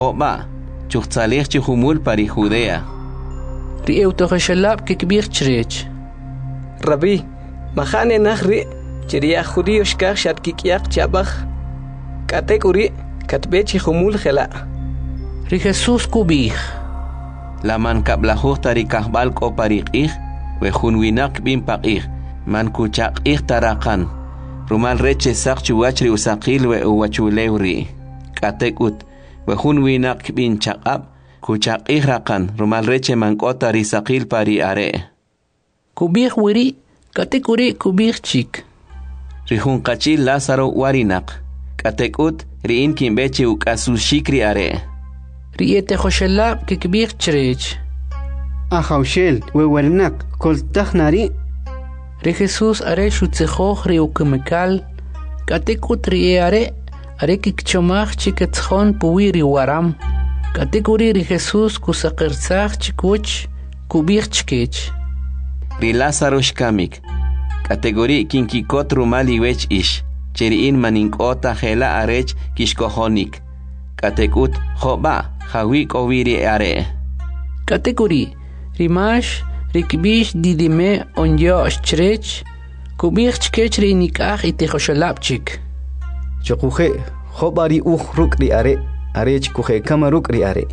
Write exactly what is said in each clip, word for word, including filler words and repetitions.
Oba, chuchtzalech chihumul pari Judea. Ri eutogeshalab kikbir chrech. Rabbi, mahane nahri, chiria judío shkach shat kikyak chabach. Katekuri, katbechi humul gela. Ri Jesús kubich. La man kablajuh tari kahbal ko parikih, wehun winak bin pakih, man kuchak ih tarakan. Rumal reche sak chuwachri usakil we uwachuleuri. Katekut, wehun winak bin chakab, kuchak ih rakan, rumal reche man kotari sakil pari are. Kubich wiri, katekuri kubich chik. Rihun kachil Lázaro warinak. Katekut, riin kimbechi ukasu shikri are. Riete Joshelab kikbir chrech. Ahaushel, wewernak, koltachnari. Ri Jesús are shutzejoch ri ukemekal. Katekut ri are, are kikchomach chiketzjon puwiri waram. Katekuri ri Jesús kusakerzach chikuch, kubir chkech. Ri Lázaro shkamik. Kategori kinkikot rumali wech ish. Cheriin maninkota jela arech kishkohonik. Katekut joba hawik oviri are. Kategori rimash rikbish didime onyo chrech kubich chkech ri nikach ite joshalapchik. Chokuje jobari uj rukri are arech kuje kama rukri are.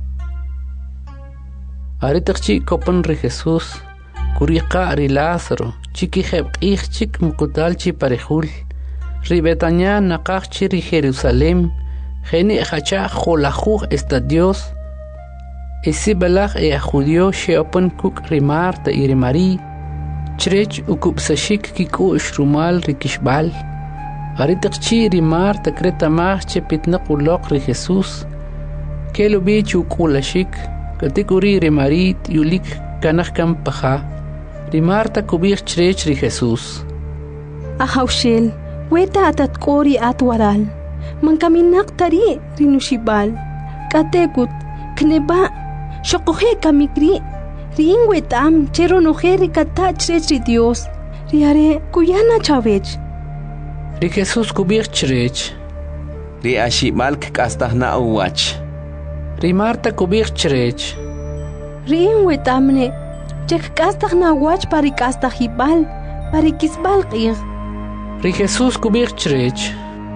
Are takchi kopan ri Jesús kuriqa ri Lázaro chiki heb ichchik mukutalchi parejul. Ri Betania naqachchi ri Jerusalem. Gene hacha jolajuj esta Dios. Esi belach e judío sheopen kuk rimar ta irimari. Chrech ukupsashik kiku shrumal rikishbal. Aritakchi rimar ta kretamach che pitnaqulok ri Jesús. Kelo bichu kulashik. Katikuri rimarit yulik kanachkam paja. Rimar ta kubir chrech ri Jesús. Ahaushel, weta atat kori atwaral. Man kaminak tari rinushibal. Katekut, kneba, shokohe kamikri. Riingwetam, chero nojeri katachrech Dios. Riare, kuyana chavech. Ri Jesús kubir chrech. Ri ashimalk kastahna uwach. Ri Marta kubir chrech. Riingwetamne, chek kastahna wach pari kastahibal, pari kisbal qir. Ri Jesús kubir chrech.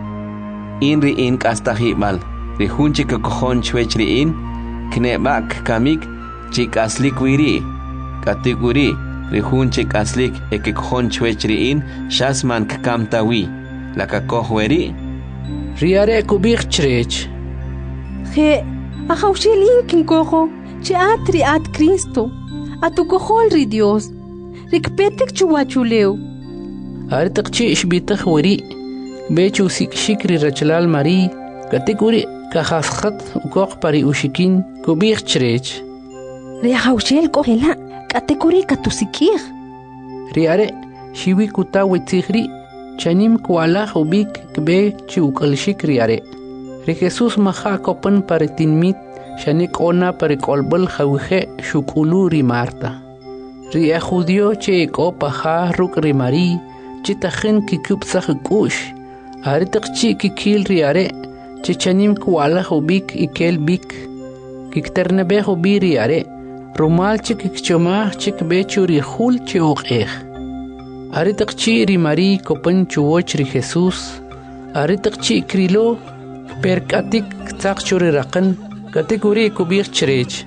In ri in kastahimal, ri hunchi kakohon chwech ri in, knebak kamik, chik aslik wiri, katikuri, ri hunchi aslik ekikohon chwech ri in, shasman kakamtawi, la kakohweri. Riare kubir chrech. Je, ahaushel kinkojo, che atri at Cristo, atukohol ri Dios, rikpetek chuwachuleu. Aritakchi ishbitach wiri. Bechu sik shikri rachlal mari, katikuri kahashat ukok pari ushikin kubir chrech. Ri ahaushel kohela, katikuri katusikir. Riare, shiwi kuta witzigri, chanim kuala hubik kbe chiukalshik riare. Ri Jesús maha kopan pari tinmit, shanik ona pari kolbal hawije shukulu ri Marta. Ri judío che ko paha ruk ri mari, chitajen kikupsach kush. Aritakchi kikil riare, chichanim kuala hubik ikel bik. Kikternebe hubi riare, rumal chik kchoma chik bechu rihul chiuq ech. Aritakchi rimari kopan chuoch ri Jesús. Aritakchi krilo, perkatik tzakchuri rakan, katikuri kubir chrech.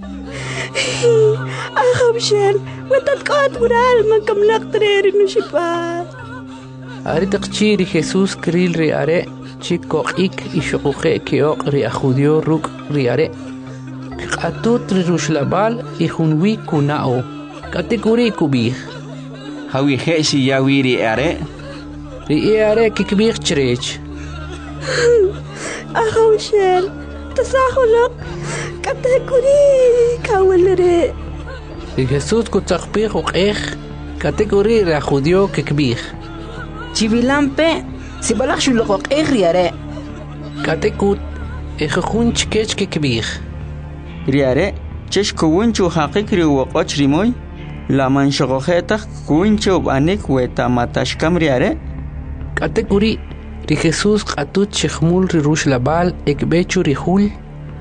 Ahaushel, wetat kaat ural makamnak treri nushipar. Aritakchi ri Jesús kril ri are, chiko ik ishokuche keok ri ajudio ruk ri are. Katut ri rushlabal ihunwi kunao. Katikuri kubih. Hawi heshi yawi ri are. Ri are kikbir chrech. Ahaushel, tasahulok, katikuri kawalere. Ri Jesús kutzakpih ukech, katikuri ri ajudio kikbih. Chivilampe, si balak shulokok riare. Katekut, ejejun chkech kikbih. Riare, chesh kuwinchu hakikri wakoch rimoy, la manshogojeta kuwinchu banik weta matashkam riare. Katekuri, ri Jesús katut chechmul ri rush labal ekbechu ri hul,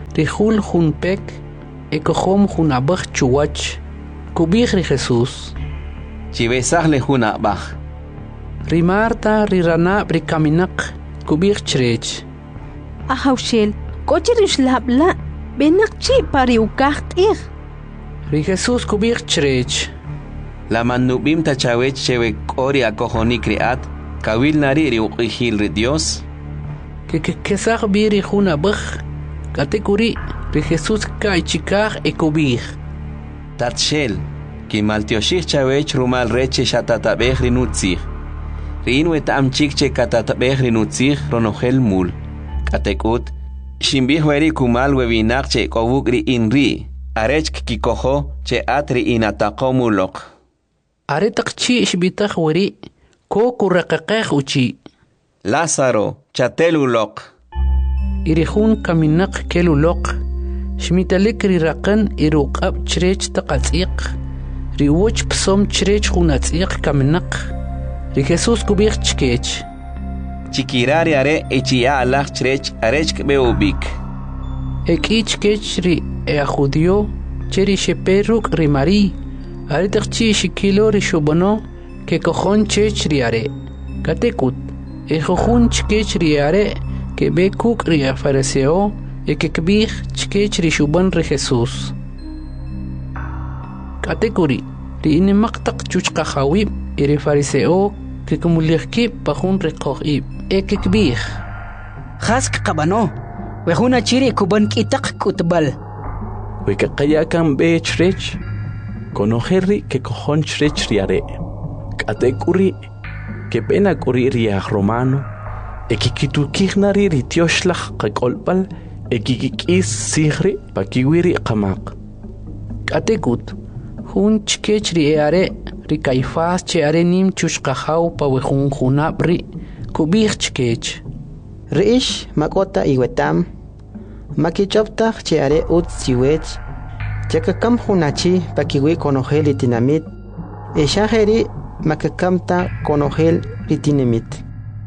Rijul jun pek, ekohom jun abaj chuwach, kubij ri Jesús. Chibesaj le jun abaj. Ri Marta ri rana ri kaminak, kubij chrech. Ahawshel, koche rishlabla, benak chi pari ukacht ir. Ri Jesús kubij chrech. La manubim tachawech chewe kori akojoni kriat, kawil nari ri uqihil ri Dios. Que que que sag biri jun abaj, katekuri ri Jesús kai chikaj e kubij. Tatshel, ki maltioshich chawech rumal reche shatatabej ri nutzig. Rin wetam chikche katatabej ri nutzig ronogel mul. Katekut, shimbih weri kumal webinak che kobuk ri inri, arech kikoho che atri inatakomulok. Are takchi ishbitaj weri, ko kurakakaj uchi. Lázaro, chatelulok. Irijun kaminak kelulok, shmitalik ri raqan iruqab chrech taqatsiq, ri woch psom chrech junatsiq kaminak, ri Jesús kubij chkech. Chikirari are echia alach chrech arech beubik. Eki chkech ri ea judio, cheri sheperuk ri mari, are takchi shikilo ri shubono, ke kojon chech ri are. Katekut, e jojun chkech ri are, que be kuk ri fariseo, e que kbij chkech ri shubon ri Jesús. Katekuri, ri inimaqtaq chuchqajawib, e ri fariseo, que kumulirki pajun ri qojib, e que kbij. Jask qabano, wejuna chiri kuban kitak kutbal. Wikaqaya kan be chrech, konojerri que cojon chrech riare. Katekuri, que pena kuri riaj romano, ekikitukijnari ritioshlah qakolpal, ekikikis sigri pakiwiri qamaq. Katekut, jun chkech ri eare, ri Caifás che are nim chushqajaw pa wejun junabri, kubij chkech. Riish makota iwetam, makichoptaj che are ut siwech, chakakam junachi pakiwi konogel itinamit, eshajeri makakamta konogel itinamit.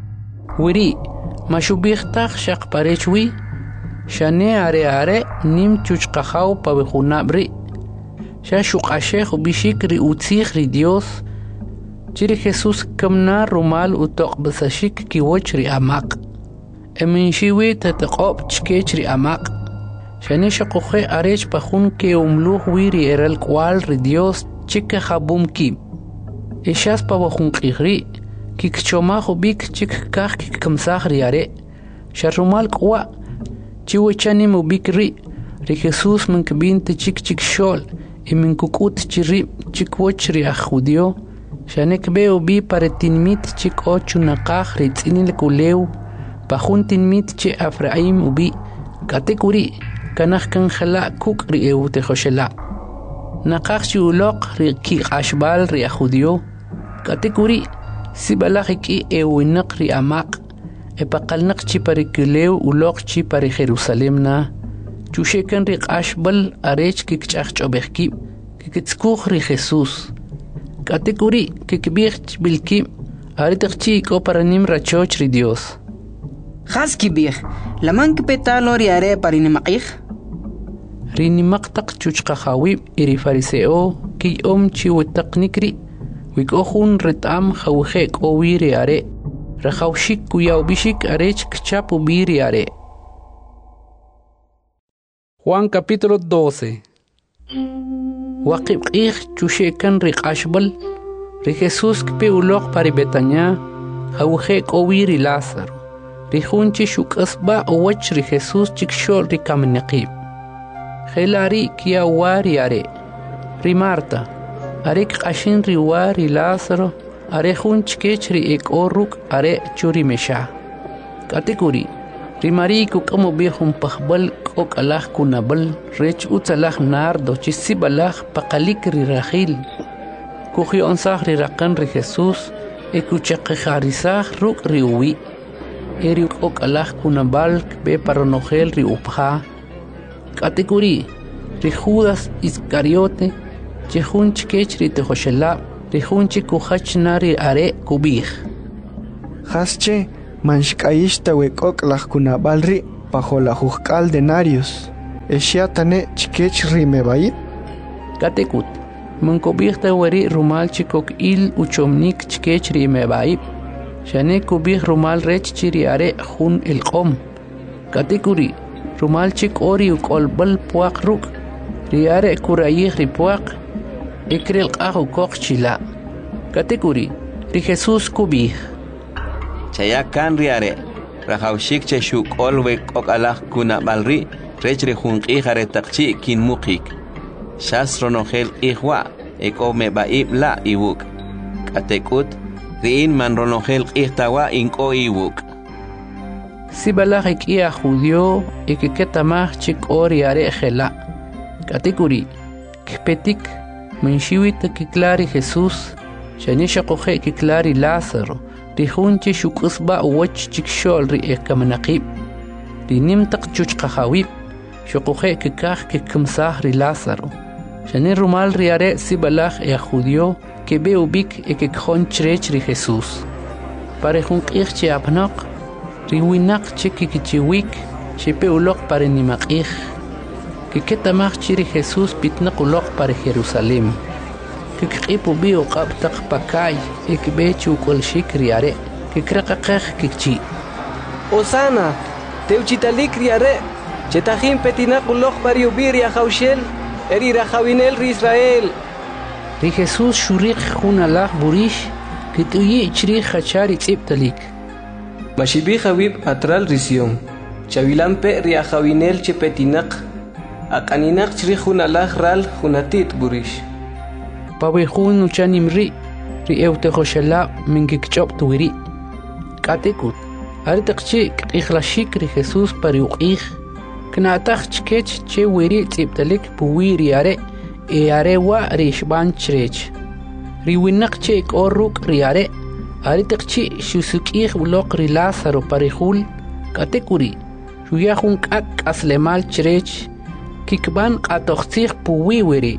Wiri, mashubijtaj shaq parechwi, shane are are nim chushqajaw pa wejunabri, shashuqashej ubishik ri utzij ri Dios, chiri Jesús kamna rumal utoq basashik kiwoch ri amaq. Eminxiwi tataqob chkech ri amaq. Shane shaqoje arech pajun ke umluj wiri eral kwal ri Dios chike jabum ki. Eshas pa wajun qigri, kikchomaj ubik chik kaj kikkamsaj ri are. Sharumal kwa, chiwechanim ubik ri, ri Jesús minkbinte chik chik shol, y minkukut chirib chik woch ri ajudio, shanek be ubi pare tinmit chik ochu naqaj ri tzinil kulew, pajun tinmit che Afraim ubi, katekuri, kanaj kan jala kuk ri ewu tejoshela. Naqaj chi uloq ri ki ashbal ri ajudio, katekuri, si balaj ki ewinak ri amaq, e paqalnak chi pare kulew uloq chi pare Jerusalem na, chushekan ri ashbal arech kikchach chobejki, kikitskuj ri Jesús. Katekuri, kikbij bilki, aritaqchi ko paranim rachoch ri Dios. Jaski bir, laman kipetalo ri are parinimaqij. Ri nimaqtaq chuchqajawib iri fariseo ki om chiwetaqnikri, wikohun retam jawje kowi ri are, rajawshik kuyaubishik arech kchap ubi ri are. Juan capítulo doce. Waqib qij chushekan ri qashbal, ri Jesús kpe ulok pari Betania, jawje kowi ri Lázaro. Ri junchi shukasba owach ri Jesús chikshol ri kamnaqib. Jelari kia wari are. Ri Marta, are qashin ri wari Lázaro, are junch kech ri ek oruk are churi mesha. Katekuri, ri Mari kukamo bihum pahbal kok alah kunabal, rech utsalah nardo chisibalah pakalik ri Rachil. Kuji onsah ri rakan ri Jesús, ekuchaqejarizah ruk ri uwi. Eri ok alah kunabal be paronogel ri upha. Katekuri, ri Judas Iscariote, chehunch kech ri tejoshela, ri hunchi kuhach nari are kubij. Hasche, manshkaishta wekok lah kunabalri, bajo la juzcal denarios. Eshiatane chikech rimebaib. Katekut. Mankobihta wari rumal chikok il uchomnik chikech rimebaib. Shane kubih rumal rech chiriare hun el qom. Katekuri. Rumal chik ori ukolbal puak ruk. Riare kurayih ripuak. Ikril qahu kok chila. Katekuri. Ri Jesus kubih. Chayakan riare. Rahaushik che shuk olwe kok alah kuna balri. Rech re hun qihare takchi kin mukik. Shas ronogel ihwa. Eko me baib la iwuk. Katekut. Riin man ronogel ihtawa inko iwuk. Sibalah ikia judio ikiketamah chik ori are gela. Katekuri. Kpetik. Menshiwit kiklari Jesus. Shanisha kohe kiklari Lázaro. Rihunchi shukisba uwach chikshol ri ekamanaqib. Rinimtak chuch kahawib. Shukohe kikah kikimsah ri Lázaro. Shani rumal riare sibalah e judio que be ubik e kikjon chrech ri Jesus. Parejunk ich apnak. Riwinak chikikichiwik. Shepe ulok pare nimak ich. Kiketamach chiri Jesus pitnak ulok pare Jerusalem. Kikipu bio qabtak pakay ikbechu kol shikriare. Kikraqaqah kikchi. Osana, teuchitalik riare. Chetahim petinak ulok pare ubir ya haushel. Eri rajawinel ri Israel. Ri Jesus shurik hunalah burish. Kituyi chri hachari tziptalik. Mashibi Habib atral risión. Chavilampe riajawinel chepetinak. Akaninak chri hunalah ral hunatit burish. Pawehun uchanimri. Ri eutehoshala mingikchop tuiri. Katekut. Aritakchi ikhlashik ri Jesus pariuqih. Knaatach chkech che wiri tziptalik puwiri are. E are wa rishban chrech. Riwinak che ik orruk riare. Aritakchi shusukih ulok ri Lázaro parihul. Katekuri. Shuyahun kak aslemal chrech. Kikban qatoxtih puwiwiri.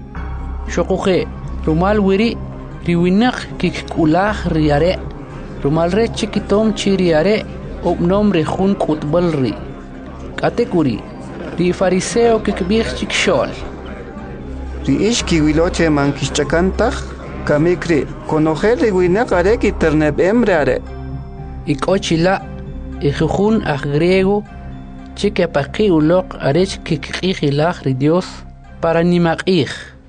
Shokuhe. Rumal wiri. Riwinak kikulah riare. Rumal re chikitom chiriare. Obnom rihun kutbal ri. Katekuri. Ri fariseo kikbih chikshol. Ri ishki wiloche mankishchakantach. Kamikri, conogel riwinak are kiterneb emre are. Ikochila, ijujun a griego, chique paqui ulok arech kikijilach ri Dios, para nimakij.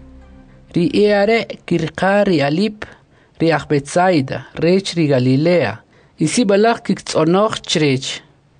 Ri eare kirqa ri alip, ri Betsaida, rech ri Galilea, isibalach kiktzonoj chrech.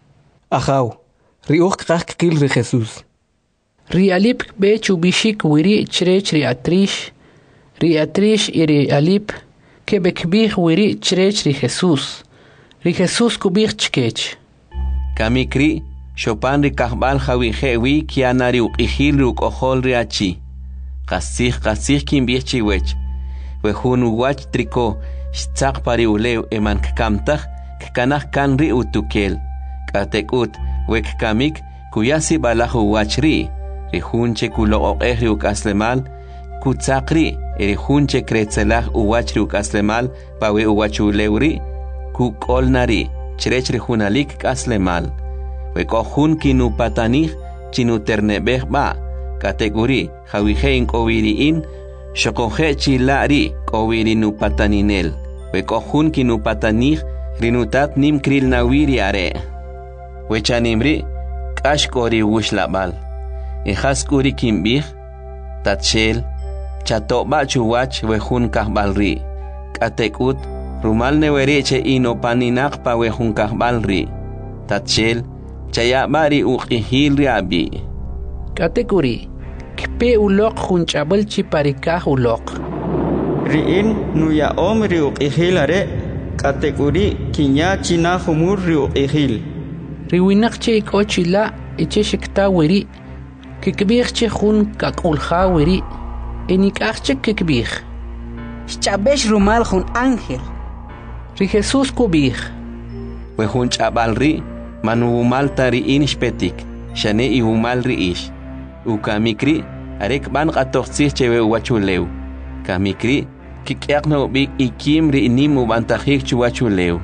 Ajaw, ri uch kak kil ri Jesus. Ri alip bechu bishik wiri chrech ri atrish, ri atrish iri alip, que bekbih wiri chrech ri Jesus. Ri Jesus kubih chkech. Kamikri, Chopin ri kahbal jawijewi kianari uqihil ri uqohol ri achi. Qasih qasih kim bih chiwech. Wehun uwach triko, shtzaq pari ulew eman kkamtach, kkanach kan ri utukel. Katekut, wek kamik, kuyasi balah uwach ri. Ri hunche kulo oqeh ri ukaslemal, kutzaqri, eri hunche kretzelah uwach ri ukaslemal, pawe uwach ulewri, kukolnari, chrech ri hunalik kaslemal. Wekohun kinu patanih, chinu ternebeh ba, kategori, jawijein kowiriin, shokoje chilari, kowiri nu pataninel. Wekohun kinu patanih, rinutat nim kril nawiri are. Wechanimri, kashkori wushlabal. Ejaskuri kimbih, tatshel, chatoba chuwach wehun kahbalri. Katekut, rumal newereche ino paninak pa wehun kahbalri. Tatshel, chayabari uqihil riabi. Katekuri, kpe ulok hunchabal chiparikah ulok. Riin nuya om ri uqihil are, katekuri kinya china humur ri uqihil. Riwinak che ikochila, eche shikta wiri. Kikbih che hun kakulha wiri. Enikach che kikbih. Chabesh rumal hun ángel. Ri Jesus kubih. Wehun chabalri, manu umaltari inishpetik. Shane i umalri ish. Ukamikri, arek ban qatoxsih chewe wachulew. Kamikri, kikyaqno bik ikim ri inimu bantahik chuwachulew.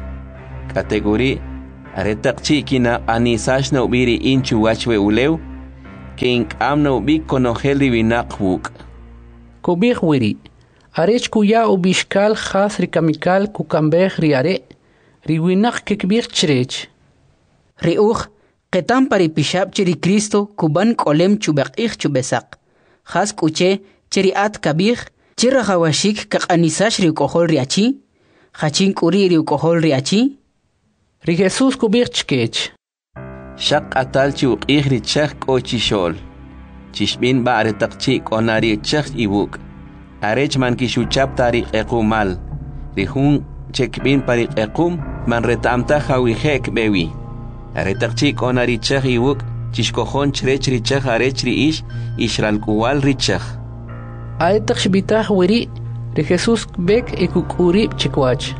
Kategori, aretaqchi kina anisashno biri inchu wachwe ulew. que ink'amna ubik konojel riwinak wuk. Kubik wiri. Arech kuya ubishkal khas rikamikal kukambej riare. Riwinak kikbik chrech. Riuch, ketam pari pishab chiri Cristo kuban kolem chubak ich chubesak. Khas kuche chiri at kabik. Chira hawashik kak anisash riu kohol riachi. Hachin kuri riu kohol riachi. Ri Jesus kubik chkech. Shak atal chi uqih ri chak o chishol. Chishbin ba are takchi konari chak ibuk. Arech man kishuchap tari ekumal. Rihun chekbin pari ekum man retamta hawihek bewi. Are takchi konari chak ibuk. Chishkohon chrech ri chak arech ri ish ishral kuwal ri chak. Ay takshbitah wiri. Ri Jesus bek ekukuri chikwach.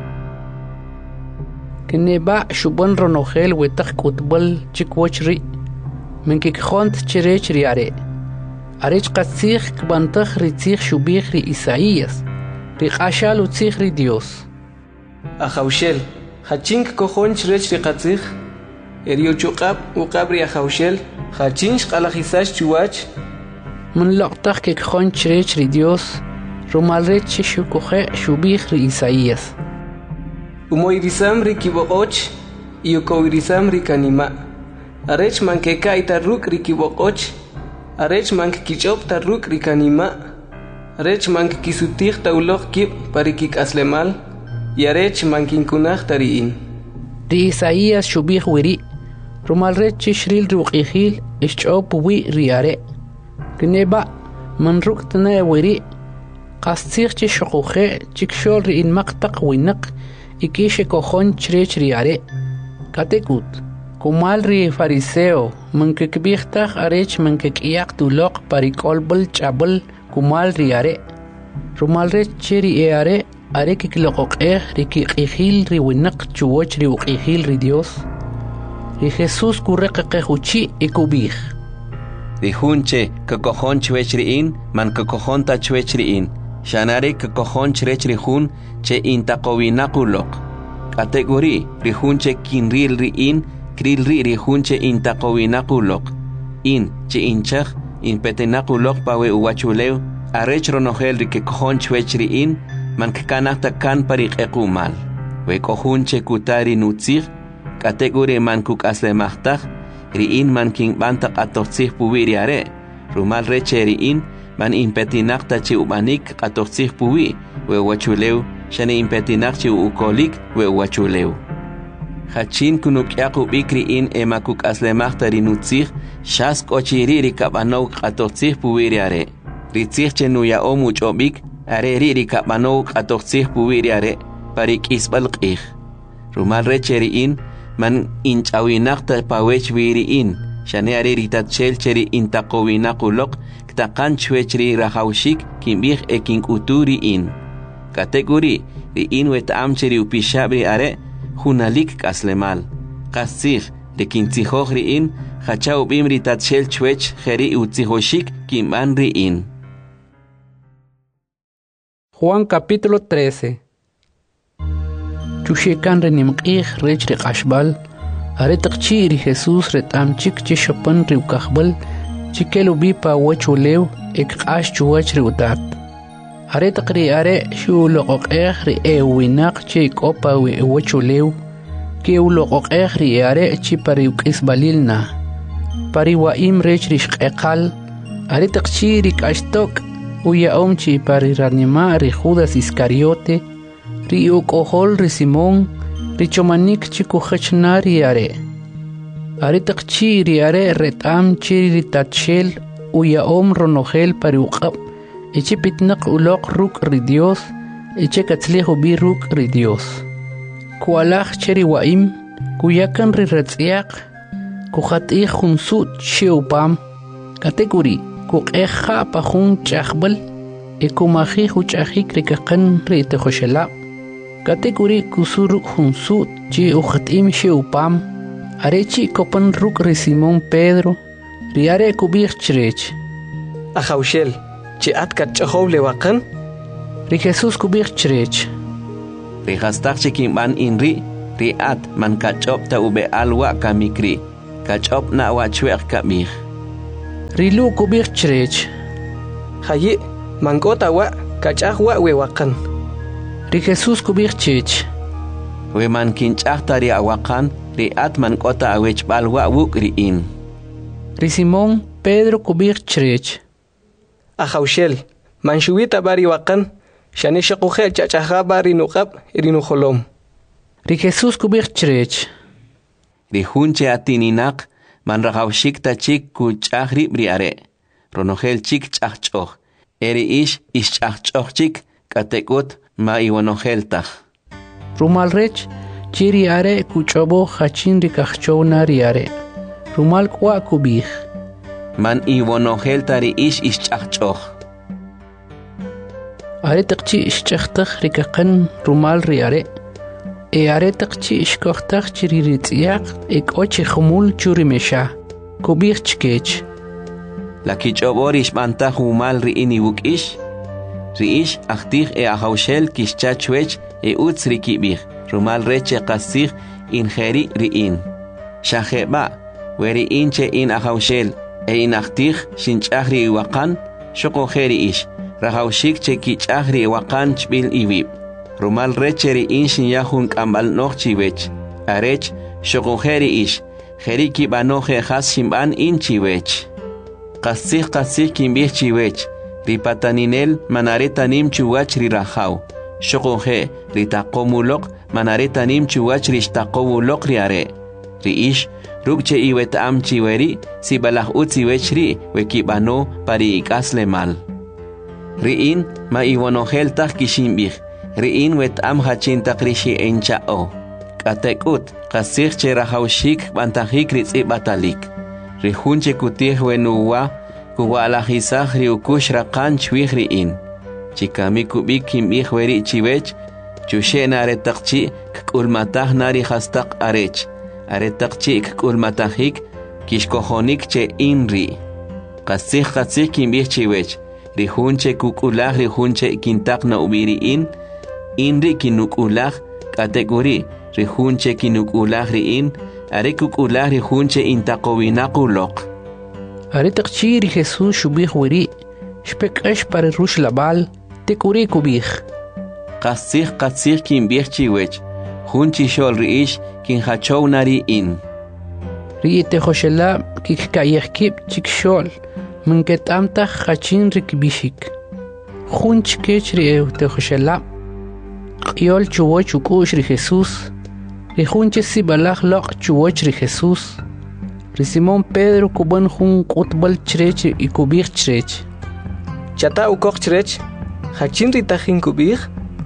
Keneba shubon ronogel wetak kutbal chikwachri. Menkik khont chirech riare. Arech qatzikh kbantakh ritzikh shubikh ri Isaías. Ri qashal utzikh ri Dios. Ahaushel, hachink kohon chirech ri qatzikh. Eriyo chuqab uqab ri ahaushel, hachinch qalajisash chuwach. من لقطخ que khon chirech ri Dios. Rumalrech shukukhe shubikh ri Isaías. Umoirisam ri kibokoch, iyukoirisam ri kanima. Arech mankeka itarruk ri kibokoch, arech mank kichop tarruk ri kanima. Arech mank kisutih taulok kip parikik aslemal, y arech mankinkunach tariin. Ri Isaías shubikh wiri. Rumalrech shril ruqihil ishchop wi riare. Kneba manruk tna wiri. Qastikh chi shukukhe chikshol ri in maqtaq winak. Ikishe kohon chrech riare. Katekut. Kumal ri fariseo. Mankekbichtach arech mankekiak tulok parikolbel chabel kumal riare. Rumalre cheri eare are kiklokok eh rikikihil ri winak chuoch ri ukihil ri Dios. Ri Jesus kurrekekehuchi ikubih. Ri hunche kakohon chwech riin man kakohon ta chwech riin. Shanare kakohon chrech ri hun che intaqowinakulok. Kategori ri hunche kinril riin kril ri ri hunche intaqowinakulok. In che inchach in petenakulok pawe uwachuleu arech ronogel ri kakohon chwech riin man kakanata kan parik ekumal. We kohunche kutari nutzig kategori man kuk aslemachtaj riin man king bantak atotzig puwiri are. Rumal reche riin man impetinakta chi ubanik atotzig puwi we wachuleu shane impetinak chi ukolik we wachuleu. Hachin kunuk yaku bikri in emakuk aslemachta rinutzig shas kochiri rikabanok atotzig puwiri are. Ritzig che nuya omuch obik are riri kabanok atotzig puwiri are parik isbal qih. Rumal reche riin man inchawinakta pawech wiriin shane are ritatchel cheri intaqowinakulok ktakan chwechri rahawshik kimbih ekin uturi in kategori riin wetam cheri upishabri are hunalik kaslemal qasig de kintzihoj riin hachau bim ritatchel chwech jeri utzihoshik kimban riin. Juan capítulo trece. Chushekan renimqih rech ri qashbal are taqchi ri Jesus retam chik chi shopan ri ukahbal chikelu bi pa wachulew ek qash chuwach ri utat are taqri are shu loqoq eh ri e winaq chi kopa wi wachulew ke u loqoq eh ri are chi pari ukis balilna pari waim rech ri shqeqal are taqchi ri qashtok u yaom chi pari ranima ri Judas Iscariote ri ukohol ri Simon ri chomanik chiku khachnari are are taqchi ri are retam chi ri tatchel u yaom ronogel pari uqab echi pitnaq uloq ruk ri Dios echi katzlehu bi ruk ri Dios kualach cheri waim kuyakan ri ratziaq ku khati khunsut cheupam kategori ku qeha pa khun chaqbal e kumahi hu chaqik ri kaqan ri te khoshela kategori kusur hunsut chi ukhatim sheupam arechi kopan ruk ri Simon Pedro riare kubir chrech Ahaushel chi atkat chahow lewaqan ri Jesus kubir chrech ri hastak chikim ban inri ri at man kachop ta ube alwa kamikri kachop na wa chweq kamih rilu kubik chrech. Hayi, mankota wa, kachah wa we wakan. Ri Jesús kubik chech. We man kinchah tari awakan, ri at mankota awech bal wa wuk ri in. Ri Simón Pedro kubik chrech. Ahaushel, manshuita bari wakan, shani shakuhel chachaha bari nukab irinu holom. Ri Jesús kubik chrech. Ri hunche atininak, man rahawshik ta chik ku chahri briare. Ronogel chik chahchoch. Eri ish ish chahchoch chik, katekut ma iwanogel tach. Rumal rech, chiri are kuchobo hachin rikachchow nari are. Rumal kwa kubik. Man iwanogel tari ish ish chahchoch. Are takchi ish chahtach rikakan rumal ri are. E are takchi ish kochtach chiri ritziak ek oche khumul churi mesha. Kubik chkech. La kichobor ish mantach umal ri ini wuk ish. Ri ish achtich e ahaushel kish chachwech e utz ri kibich. Rumal reche qasich in kheri ri in. Shaheba, weri inche in ahaushel e in achtich shinchahri iwakan, shoko kheri ish. Rahaushik che kichahri iwakan chbil iwib. Rumal reche ri in shinyahun kambal noch chiwech. Arech, shoko kheri ish. Kheri kibanoje has shimban in chiwech. Qasich qasich kimbih chiwech. Ripataninel manaretanim chuwach rirahau. Shokohe ritaqomulok manaretanim chuwach rishtaqowulok riare. Riish rukche iwet am chiweri si balah utziwech ri wekibano pari ikasle mal. Riin ma iwanohel tak kishimbih. Riin wet am hachintaq rishi enchao. Katekut qasich che rahaushik bantahik ritzi batalik. Rihunche kutih wenuwa kuwa alahisah riukush raqan chwih riin. Chikami kubik kimbih weri chiwech, chushe na aretaqchi kkulmatah nari hastaq arech. Aretaqchi kkulmatahik kishkohonik che inri. Qasih qasih kimbih chiwech, rihunche kukulah rihunche kintaq na ubiri in, inri kinukulah kategori, rihunche kinukulah riin, are kukulah rihunche intaqowinakulok. Are takchi ri Jesús shubih weri, shpekash para rush labal, te kuri kubih. Qasih qasih kimbih chiwech, hunchi shol riish kin hachow nari in. Ri te hoshela kik kayekib chik shol, munket amta hachin rikbishik. Hunch kech ri te hoshela, yol chuwoch ukush ri Jesús, ri hunche si balach lok chuwoch ri Jesús. Ri Simón Pedro kuban hun kutbal chrech y kubih chrech. Chata ukok chrech, hachin ritahin kubih.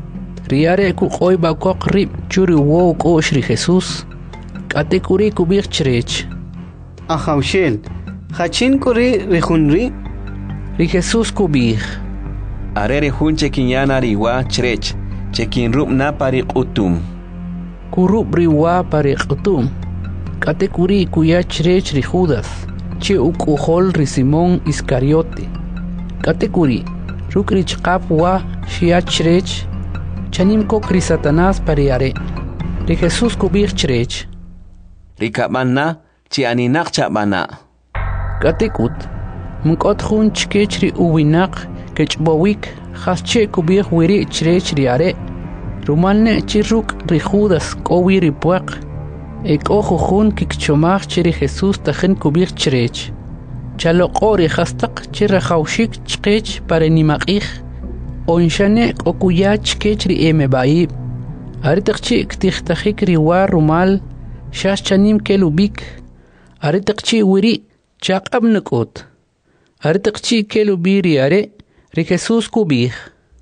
Riare kukoy bakok rib churi wo kosh ri Jesús. Kate kuri kubih chrech. Ahaushel, hachin kuri rihunri. Ri Jesús kubih. Are rihunche kinyana riwa chrech, chekin rub na pari utum. Kurub riwa pari utum. Kate kuri kuya chrech ri Judas, che ukuhol ri Simón Iscariote. Kate kuri, rukri chqap wa shia chrech, chanim kokri Satanás pariare. Ri Jesús kubih chrech. Ri kabana, chi aninak chabana. Kate kut, mkot hun chkech ri uwinak, kechbawik, has che kubih wiri chrech ri are. Rumalne chi ruk ri Judas kowi ri puak. Ek ojo jun kikchomach chiri Jesús tajen kubik chrech. Chalo qori khastaq chira khawshik chqech para nimaqih. Onshane okuya chkech ri eme baib. Aritaqchi ktixtakhik ri war rumal shash chanim kelubik. Aritaqchi wiri chaqab nakot. Aritaqchi kelubiri are ri Jesús kubih.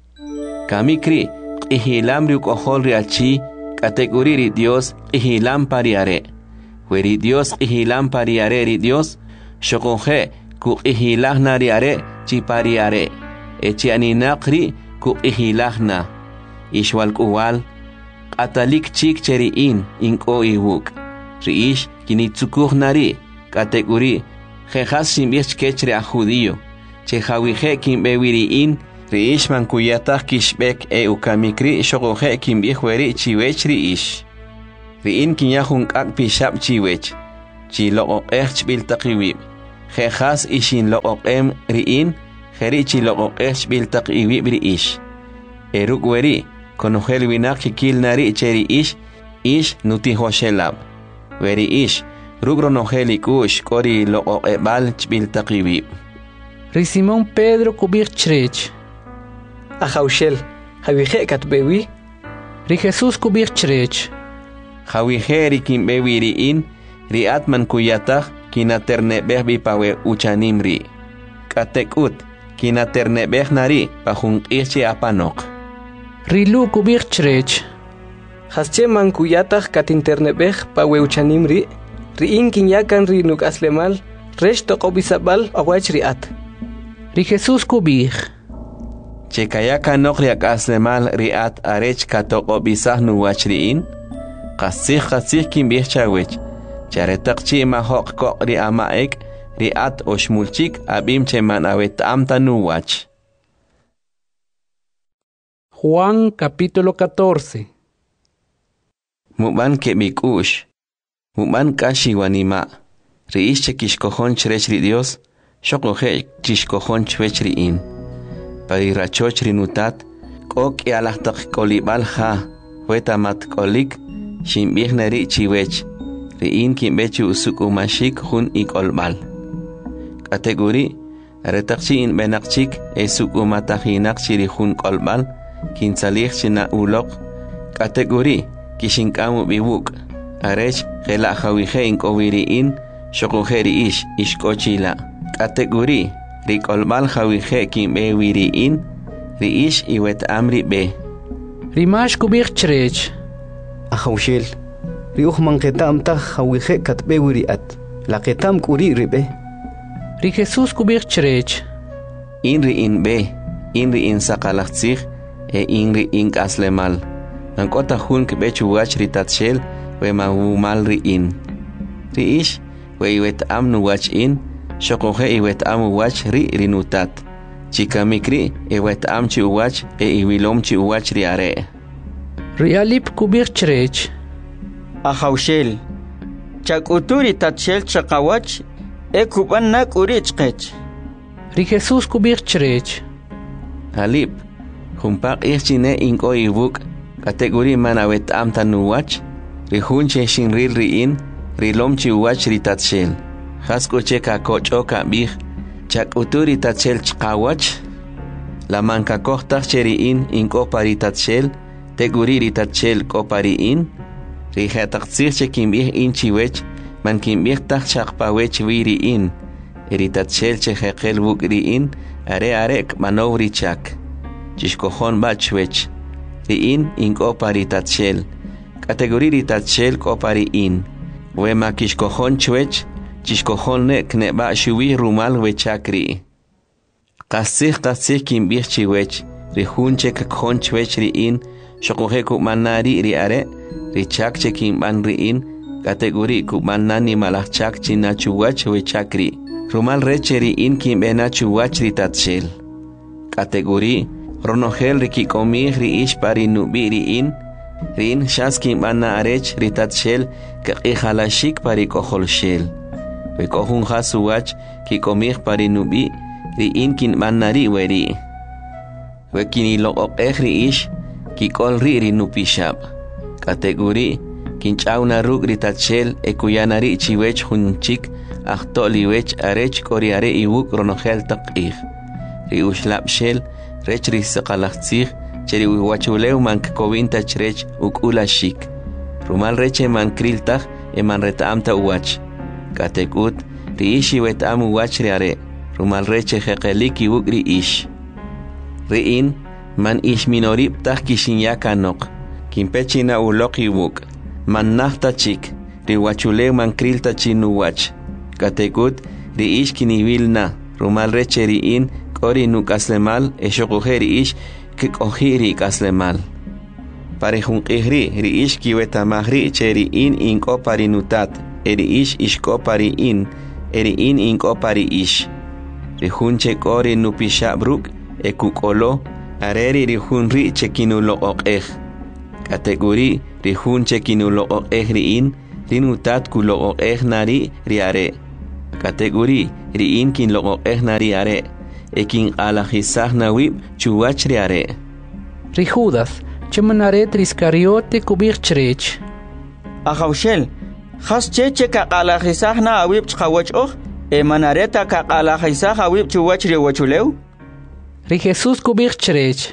Kamikri ihilam ri ukohol ri achi kategori ri Dios ihilam pariare. Weri Dios ihilam pariare ri Dios, shokoje ku ihilah nariare chi pariare. Echi aninakri ku ihilah na. Ishwal kuwal, atalik chik cheri in inko iwuk. Riish kinitsukuh nari, kategori, jejas simbich kechre a judío. Chehawije kimbewiri in, riish man kuyatah kishbek e ukamikri shokoje kimbihweri chiwech riish. Riin kinyahun kak pishab chiwech. Chilo ech biltakiwib. jejas ishin loqoqem riin jerichi loqoqesh biltaq iwi briish eruk weri konogel winak kil nari cheri ish ish nuti hoshelab weri ish rugro nogeli kush kori loqoqebal biltaq iwi ri Simón Pedro kubir chrech Ajaushel Javije katbewi ri Jesús kubir chrech Javije ri kimbewi riin ri atman kuyataq kinaternebeh bipawe uchanimri katekut kinaternebeh nari pajunqirchi apanok Rilu kubir chrech Hasche man kuyataq katinternebeh pawe uchanimri riin kinyakan ri nuk aslemal resh toqobisabal awach riat ri Jesús kubir Chekayaka nok riak aslemal riat arech katoqobisah nuwach riin qasih qasih kimbih chawech charetaqchi mahoq koq ri amaek riat oshmulchik abim cheman awet amta nuwach Juan capítulo catorce Muban kebikush Muban kashi wanima riish chekishkojon chrech ri Dios shokoje chishkojon chwech riin pari rachoch rinutat kok yalahtaq kolibal ha wetamat kolik shimbih nari chiwech riin kimbechi usukumashik hun ikolbal kategori retaqchi in benaqchik esukumatahinak chiri hun kolbal kinsalih china ulok kategori kishinkamu biwuk arech khela khawije in kowiriin shokojeri ish ishkochila kategori rikolbal khawije kimbe wiriin riish iwet amri be rimash kubir chrech Ajaushel riuj manqetam ta khawije katbe wiriat laqetam kuri ribe ri Jesús kubir chrech inri in be inri in saqalaxtzig e inri in kaslemal nankota hun kbechu wach ritatshel we mawumal ri in riish we iwet amnu wach in shokoje iwet amu wach ri rinutat chikamikri iwet amchi wach e iwilomchi wach ri are Rialip kubir chrech Ajaushel chakuturi tatshel chaqawach e kuban nak urichqech ri Jesús kubir chrech Halip humpaq ichine inko ibuk kategori manawet amta nuwach ri hunche shinril riin rilomchi wach ritatshel hasko cheka kochoka bih chakuturi tatshel chqawach la manka kohta cheriin inko paritatshel teguri ritatshel kopariin rihataqtsir chekimbih inchiwech man kimbih taqchaqpawech wiriin ritatshel cheqel bukriin are arek manovri chak chishkojon bachwech riin inko paritatshel kategori ritatshel kopariin we makishkojon chwech chishkojon nek neba shuwi rumal wechakri qasih qasih kimbih chiwech rihunche kakjon chwech riin shokoje kumanari ri are ri chak chekin ban riin kategori kumanani malachak china chuwach we chakri rumal reche riin kimbena chuwach ritatshel kategori ronogel riki komih ri ish pari nubi riin riin shaskin bana arech ritatshel kaqi halashik pari koholshel we kohun hasuwach ki komih pari nubi riin kin banari weri we kini loqoq ri ish kikol ri rinupishab kategori kinchauna rug ritatshel ekuyanari chiwech hunchik ahtoliwech arech koriare iwuk ronogel taqih ri ushlabshel rech risaqalaxtzig cheri wachuleu man kovinta chrech ukulashik rumal reche man kriltag e man retamta uwach katekut ri ishi wetam uwach riare rumal reche jeqelik iwuk ri ish riin man ish minorib tah kishinyakanok kimpechina uloq iwuk man nahta chik ri wachuleu man krilta chinuwach katekut ri ish kinivilna rumal reche riin kori nukaslemal e shokojeri ish kikohiri kaslemal pare junqihri ri ish kiwetamahri cheri in inko parinutat eri ish ishko pari in eri in inko pari ish ri junche kori nupishabruk e kukolo areri ri junri chekinulo oqej kategori ri junche kinulo oqej ri in rinutat kulo oqej nari riare Kategori riin kin loqoqej nari are. Ekin alajisaj nawib chuwach ri are. Ri Judas, chemanaret riscariote kubir chrech. Ajawshel, khas cheche ka alajisaj na awib chqawach oh, e manareta ka alajisaj awib chuwach ri wachuleu. Ri Jesus kubir chrech.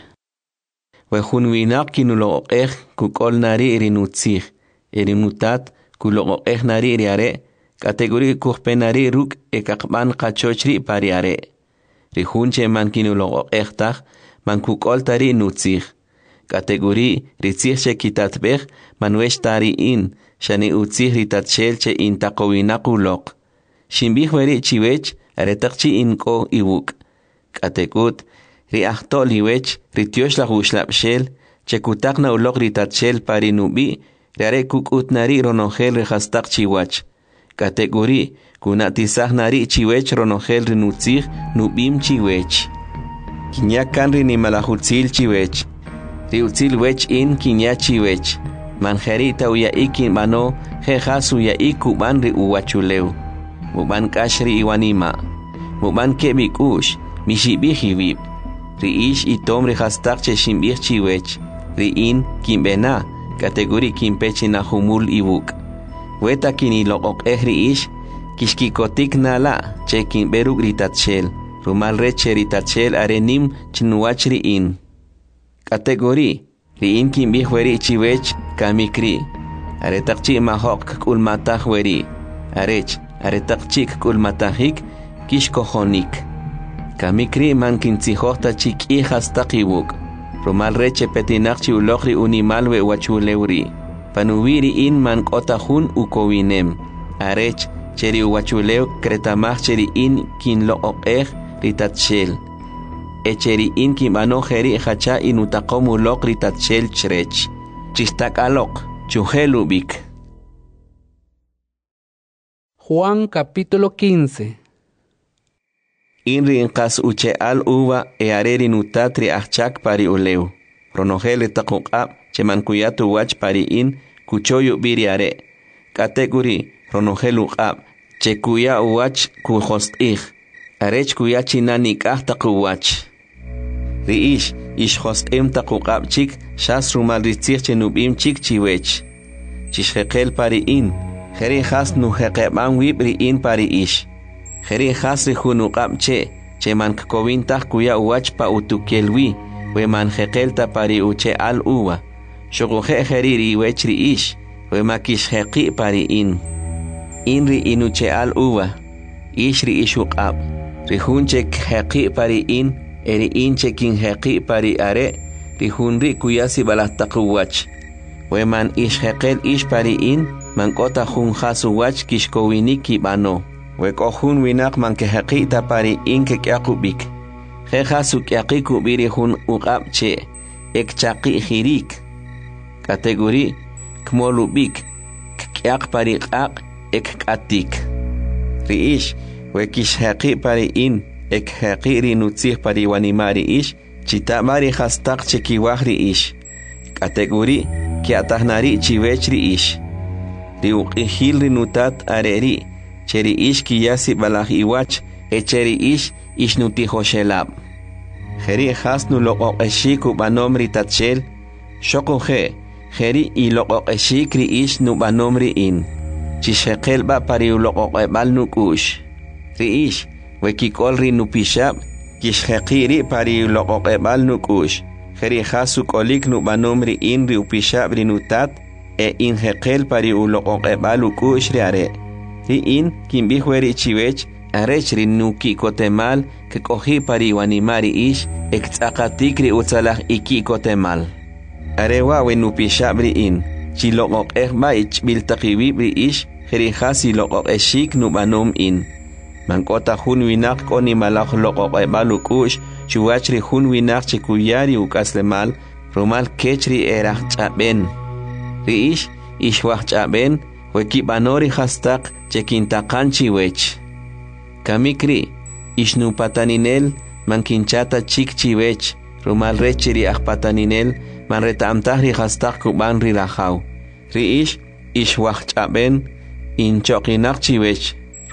We junwinak kinuloqej kukol nari rinutzij. Erinutat kuloqej nari ri are. Kategori kuhpenari ruk ekakban qachochri pari are. Rijunche man kinuloqej taj man kukol tari nutzij. Kategori ritzij kitatbej manwesh tari in shani utzij ritatshel che intaqowinaquloq. Shimbij weri chiwech aretaqchi inko iwuk. Katekut ri ahtol iwech rityosh la gushlapshel che kutakna uloq ritatshel pari nubi riare kukut nari ronogel rihastaq chiwach. Kategori kunatisaj nari chiwech ronogel rinutzij nubim chiwech. Kinyakan rinimalajutzil chiwech. Riutzil wech in kinya chiwech. Manjerita uya ikin mano jejas uya ikuban ri uwachuleu. Muban kashri iwanima. Muban kebik ush mishibijibib. Ri ish itom rihastak che shimbij chiwech. Ri in kimbena kategori kimpechi nahumul ibuk. Weta kiniloqoqej ri ish kishkikotik nala che kimberuk ritatshel. Rumal reche ritatshel arenim chinuach ri in. Kategori ri in kimbij weri chiwech kamikri. Aretaqchi mahok kulmataj weri. Arech aretaqchi kulmatajik kishkojonik. Kamikri man kintzijojta chik'i hastaqibuk. Rumal reche petinaqchi ulokri unimalwe wachuleuri. Panubiri in man kotajun ukowinem. Arech cheri uwachuleu kretamaj cheri in kinloqoqej ritatshel. Echeri in kimano jeri hacha inutaqomu loq ritatshel chrech. Chistak alok chujelubik. Juan capítulo quince. Inri inqas uche al uva e areri nutatri achak pari uleu. Ronogele taquqab cheman kuyatu wach pari in kuchoyu biri are. Kategori ronogelu qab che kuya wach kujostij. Arech kuya chinani kah taquwach. Riish ish hostem taquqab chik shas rumal ritzich chenubim chik chiwech. Chishjeqel pari in. Jeri has nujeqeban wib ri in pari ish. Jeri has rijunuqab che che man kovintah kuya wach pa utukelwi. We man jeqelta pari uche al uwa. Shoguje jeri riwech ri ish. We makish jeqi pari in. In ri inuche al uwa. Ish ri ishuqab. Rijunche jeqi pari in. Eri inche kin jeqi pari are. Rijunri kuyasi balastaqwach. We man ish jeqel ish pari in. Man kota jun jasu wach kishkowini kibano. We kohun winak man ke jeqi ta pari in ke kyakubik. Jejasu kyaqiku biri jun uqab che. Ek chaqi jirik. Kategori kmolubik. Kyak pari qaq ek katik. Riish we kish jeqi pari in. Ek jeqi rinutzih pari wanimari ish. Chitamari hastak che kiwahri ish. Kategori kiatahnari chiwechri ish. Riuqihil rinutat areri. Cheri ish kiyasi balaj iwach. Echeri ish ishnutijoshelab. Jeri hasnu loqoqeshik ubanom ritatshel. Shokoje. Jeri i loqoqeshik ri ish nubanom ri in. Chisheqel ba pari uloqoqebal nukush. Ri ish. Wekikol ri nupishab. Kishjeqiri pari uloqoqebal nukush. Jeri hasu kolik nubanom ri in ri upishab ri nutat. E in jeqel pari uloqoqebal ukush ri are. Ri in kimbijweri chiwech. Arech rinuki kotemal que cogí pari wanimari ish exakatikri utzalaj iki kotemal. Arewa wenupishab in chiloqoq ehma ich biltaqibibri ish jerihasi loqoq eshik nubanom in. Mankota hun winak koni malaj loqoq ebalukush chuachri hun winak chikuyari ukaslemal romal kechri eraj chaben. Ri ish ishwaj chaben wekibanori hastak chekintaqan chiwech. Kamikri, ishnupataninel, mankinchata chik chiwech, rumal rechiri akpataninel, manreta amtahri hastak kuban rilahaw. Ri ish, ishwach chaben, inchokinak chiwech,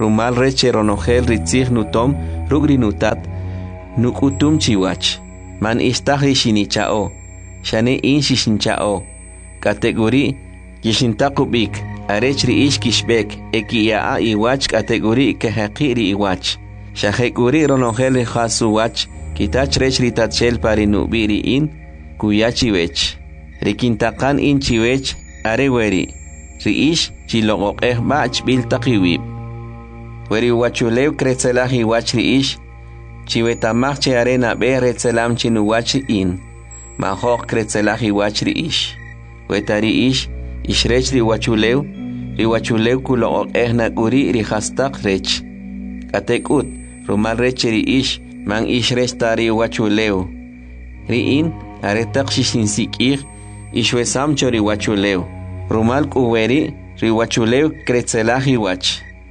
rumal reche ronogel ritzig nutom rugri nutat nukutum chiwach man istahri shinichao shane in shishinchao kategori yishintakubik arechri ish kishbek ekiyaa iwach kategori kehaqiri iwach shahekuri ronogel khasuwach kitach rechri tatchel parinubiri in kuyachiwech rikintakan in chiwech areweri riish chiloqoqeh bach bil taqiwib weri wachulew kretzelahi wach riish chiwetamach che arena be retzelam chinu wach in mahok kretzelahi wach riish wetari ish ishrech ri wachulew ri wachulew kuloqoqeh naguri ri khastaq rech katekut rumal rech riish man ishrech tari wachulew ri in aretaq shishinsikir ishwesam chori wachulew rumal kuweri riwachulew kretzelahi wach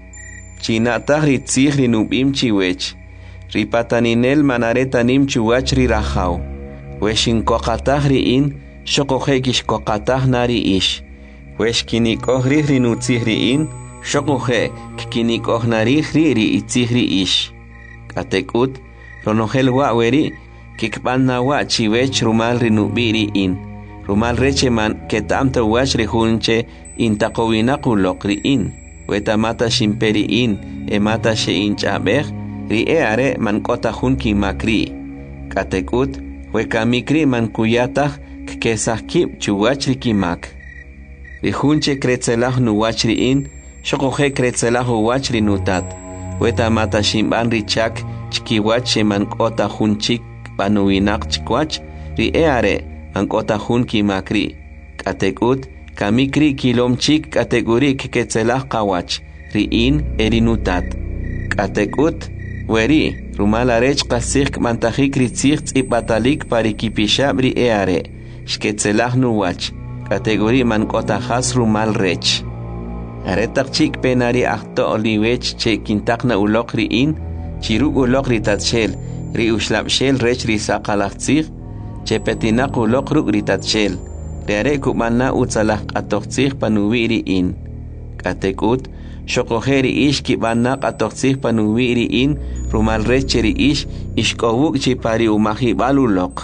chinatah ritzig rinubim chiwech ripataninel manaretanim chuwach rirajaw weshinkokatah riin shokoje kishkokatah nari ish weshkinikoj ri rinutzig riin shokoje kinikoj narij ri riitzig ri ish katekut ronogel waweri kikpanna wa chiwech rumal rinubi riin rumal reche man ketamta wach rihunche intaqowina quloqri in wetamata shimperi in emata she inchabej ri eare man kota hun ki makri katekut wekamikri man kuyatah kesahkib chuwachri kimak rihunche kretzelah nuwachri in shokoje kretzelah wachri nutat wetamata shimban richak chkiwach man kota hunchik panuwinak chkwach ri eare ankota hun ki makri katekut kamikri kilomchik kategorik ketzelah qawach riin erinutat katekut weri rumalarech qasik mantajik ritzig tzipatalik parikipishab ri eare shketzelah nuwach kategori mankota has rumal rech aretak chik penari ahto oliwech che kintakna ulok riin chiruk ulok ritatshel ri ushlabshel rech ri saqalachtzig chepetina qulok ruk ritatshel reare kumana utsalah qatoqtzig panuwiri in katekut shoqojeri ish kibana qatoqtzig panuwiri in rumal recheri ish ishkowuk chipari umahi balulok.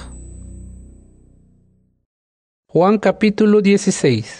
Juan capítulo dieciséis.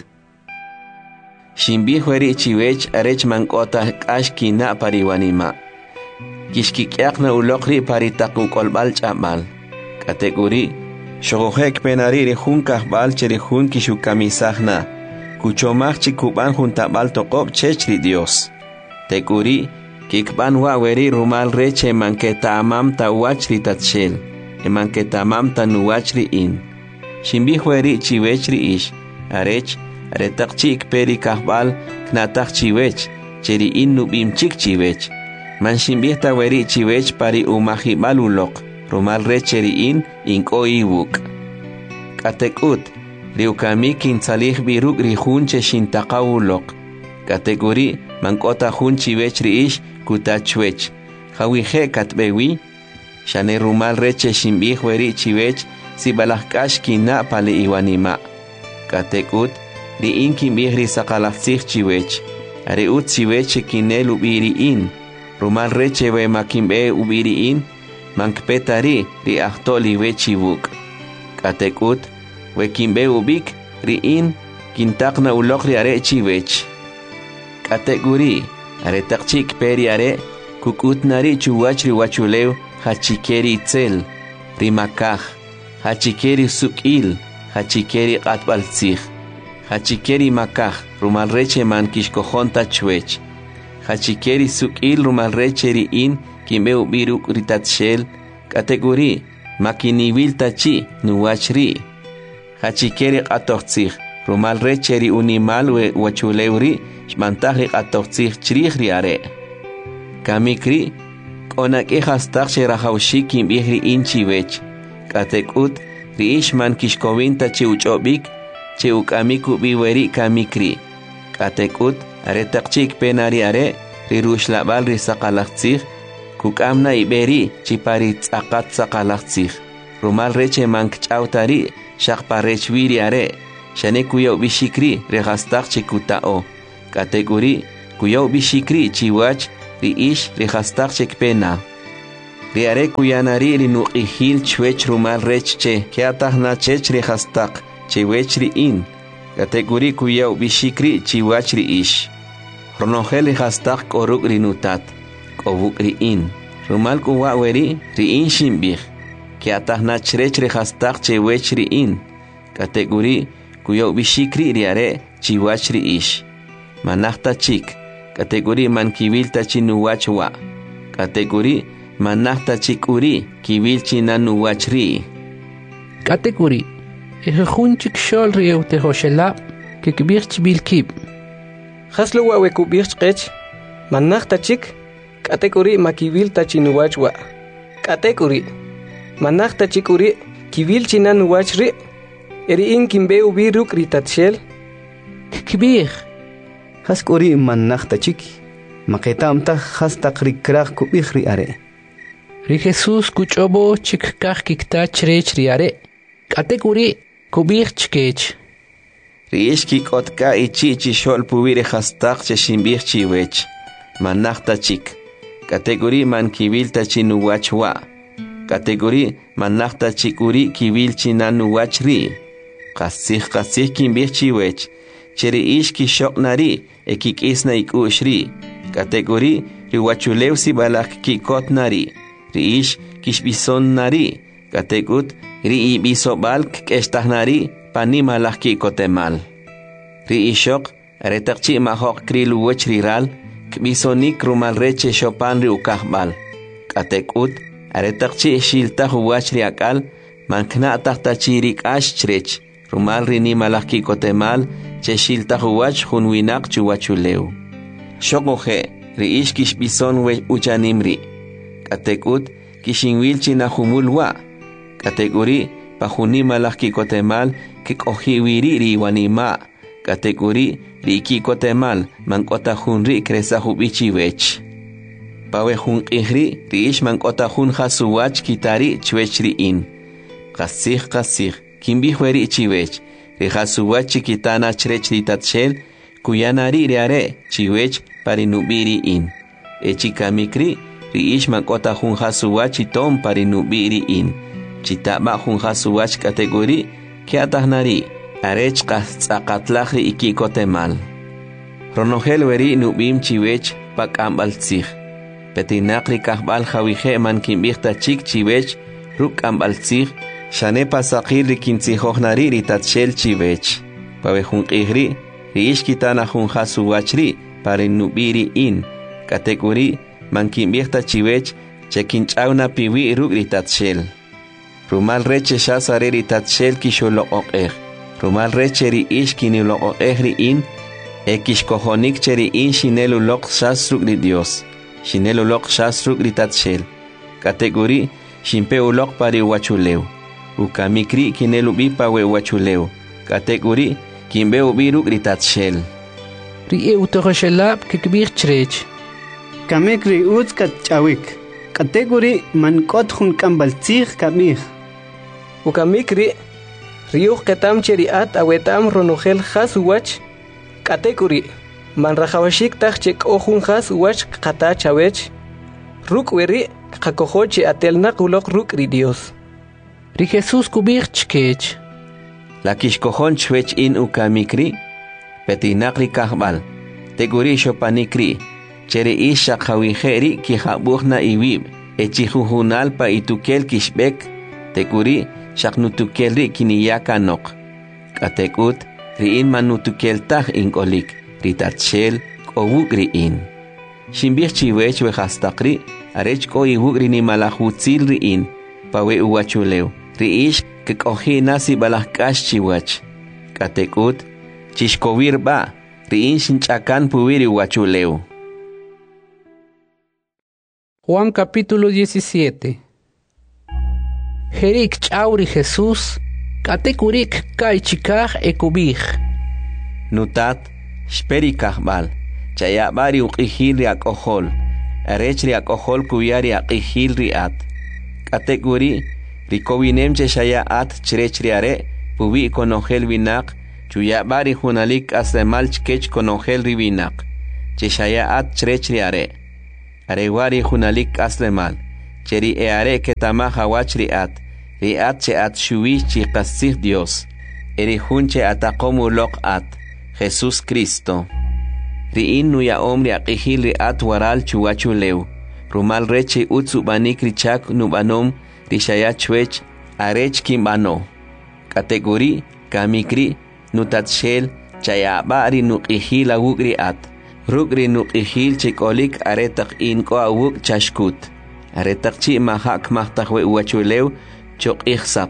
Shimbi hueri chiwech arech mankota kashkina pariwanima kishkikyakna ulokri paritaquk chamal kategori Shogojek penariri junkah bal cheri jun kishukamisahna. Kuchomach chikuban juntabal toqob chechri Dios. Tekuri, kikban waweri rumal reche manketa amam ta wachri tatshel. E manketa amam ta nuwachri in. Shimbi hueri chiwechri ish. Arech, aretak chik peri kahbal knatak chiwech. Cheri in nubim chik chiwech. Man shimbih ta weri chiwech pari umahi balulok. Rumal recheri in inko iwuk. Katekut, riukami kinsalih biruk rihunche shintaqawulok. Kategori, mankota hunchi wechri ish kutachwech. Hawihe katbewi, shane rumal reche shimbih weri chiwech si balahkash kina pale iwanima. Katekut, ri in kimbih ri sakalafsih chiwech. Are ut chiwech kinel ubiri in. Rumal reche we makimbe ubiri in. Mankpetari ri ahtoli wechibuk. Katekut, we kimbe ubik ri in kintakna ulok ri are chiwech. Kategori, are takchik peri are kukut nari chuwach ri wachulew hachikeri itzel, ri makah, hachikeri sukil, hachikeri qatbaltzig, hachikeri makah, rumal reche man kishkojonta chwech, hachikeri sukil rumal reche ri in kimbe ubiruk ritatshel. Kategori makiniwil tachi nuwachri hachikeri qatoqtzig rumal recheri unimal we wachulewri shmantahri qatoqtzig chrigri are kamikri konake hastaq sherahawshi kimbihri inchiwech katekut riishman kishkowinta chiuchobik chiukamiku biweri kamikri katekut are taqchik penari are rirushlabal risaqalaqtzig kukamna iberi chipari tzaqat saqalaqtzig rumal reche mankch'awtari shaqparechwiri are shane kuyaw bishikri regastaq chikutao kategori kuyaw bishikri chiwach ri ish ri hastaq chekpena ri are kuyanari ri nuqihil chwech rumal rech che kiatahna chech ri hastaq chewech ri in kategori kuyaw bishikri chiwach ri ish ronogel ri hastaq koruk ri nutat kobuk ri in rumal kuwa weri ri in shimbih kiatahna chrech ri hastaq chewech ri in kategori kuyaw bishikri ri are chiwach ri ish manahta chik kategori man kivilta chinuwachwa kategori manahta chikuri kivil chinanuwachri kategori ejunchik shol rieu te hoshelab que kibirch bilkib haslo wa we kubirch qech manahta chik kategori makivilta chinuwachwa kategori manahta chikuri kivil chinanuwachri eri in kimbe ubiruk ritatshel kibir has kuri manahta chiki maketamta has takrikrach kubih ri are ri Jesus kuchobo chik kach kikta chrech ri are kategori kubih chkech ri ishki kotka ichi chi shol pubire hastaq che shimbih chiwech manahta chik kategori man kivilta chinuwachwa kategori manahta chikuri kivil chinanuwachri qasih qasih kimbih chiwech cheri ishki shoknari ekik isna ikushri kategori riwachulew si balak kikot nari ri ish kishbison nari kategut ri ibiso balk kestahnari pani malak kikotemal ri ishok retakchi mahok krilu wech riral kbisonik rumal reche shopan ri ukahbal kategut retakchi shilta huwach ri akal mankna tahta chirik ash chrech rumal rini malak kikotemal che shilta huwach hunwinak chuwachulew shokoje ri ish kishbison we uchanimri katekut kishinwil china humulwa kategori pahuni malak kikotemal kikohiwiri ri wanima kategori ri kikotemal mankota hunri kresa hubichi wech pawe hun ihri ri ish mankota hun hasuwach kitari chwechri in qasih qasih kimbi hweri chiwech ri hasuwach kitana chrechri tatshel kuyanari ri are chiwech parinubiri in echikamikri ri ish mankota hun hasuwach tom parinubiri in chitaba hun hasuwach kategori kiatahnari arech qasaqatlaj ri ikikotemal ronogel weri nubim chiwech pakambaltzig petinaqri kahbal jawije man kimbihta chik chiwech ruk ambaltzig shane pasaqil ri kintzijojnari ri tatshel chiwech pawe hun qihri ri ish kitana hun hasuwachri parinubiri in kategori man kimbihta chiwech chekinchawna piwi ruk ri tatshel rumal reche shasare ri tatshel kisholoqoqej rumal reche ri ish kiniloqoqej ri in ekishkojonik cheri in shineluloq shasruk ri Dios shineluloq shasruk ri tatshel kategori shimpeuloq pari wachulew ukamikri kinelubi pawe wachulew kategori kimbeu biruk ri tatshel ri e utohoshelab kikbir chrech kamek ri utz kat chawik kategori man kot hun kambaltzig kamih ukamikri riuh ketam cheri at awetam ronogel hasuwach kategori man rajawashik tachchek ohun hasuwach qata chawech ruk weri qakojoche atelna qulok ruk ri Dios ri Jesus kubir chkech la kishkojon chwech in ukamikri petinaqri kahbal teguri shopanikri cheri isha qawiheri kihabuhna iwib echihujunal pa itukel kishbek teguri shaqnutukelri kiniyakanok katekut riin manutukeltaj inkolik ritatshel kowuk riin shimbih chiwech we hastaqri arech ko iwuk rini malahutzil riin pawe uwachulew riish kekohina si balahkash chiwach katekut chishkowir ba riin shinchakan puwiri uwachulew. Juan capítulo diecisiete. Jerik chauri Jesús, katekurik kai chikaj ekubij. Nutat, shperikaj bal, chayabari uqihil riak ohol, arech riak ohol kuyari aqihil riat. Katekuri, rikowinem che shaya at chrech riare, pubi konogel vinak, chuyabari hunalik asemal chkech konogel rivinak, che shaya at chrech riare. arewari hunalik aslemal cheri eare que tamaja wachriat riat che at shuichi qasih Dios eri hunche atakomu lok at Jesús Cristo riin nuya omri aqihil riat waral chuwachuleu rumal reche utsu banik richak nubanom rishaya chwech arech kimbano kategori kamikri nutatshel chayabari nuqihil awugri at rugri nuqihil chikolik aretak inko awug chashkut aretak chi mahak mahtakwe uwachuleu chok ihsak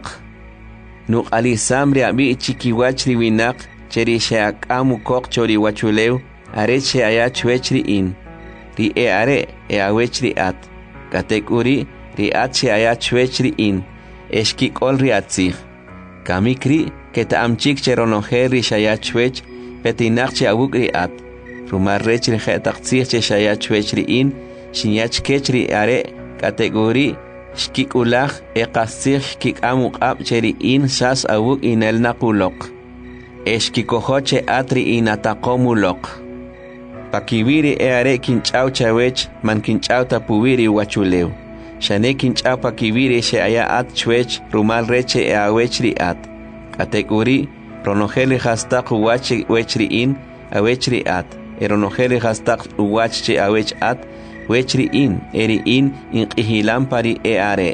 nuk ali samri abi chikiwachri winak cheri shayak amu kok chori wachuleu are che aya chwechri in ri e are e awechri at katekuri ri at che aya chwechri in eski kol ri atzig kamikri keta amchik cheronoher ri shaya chwech petinak che awugri at rumar rechri khetak tzig che shaya chwechri in shinyach kechri are kategori shkik ulach e qasig shkik amuk ab cheri in sas awuk inel nakulok eshkikohoche atri inatakomulok pakibiri e are kinchau chawech man kinchau tapuwiri wachuleu shane kinchau pakibiri she aya at chwech rumal reche e awechri at kategori ronojeli hastak wachi wechri in awechri at eronojeli hastak wachi awech at wechri in eri in inqihilampari e are